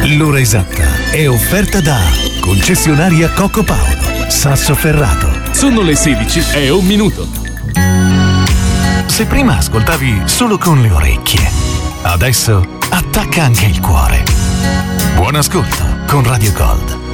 L'ora esatta è offerta da concessionaria Coco Paolo, Sassoferrato. Sono le 16:01. Se prima ascoltavi solo con le orecchie, adesso attacca anche il cuore. Buon ascolto con Radio Gold.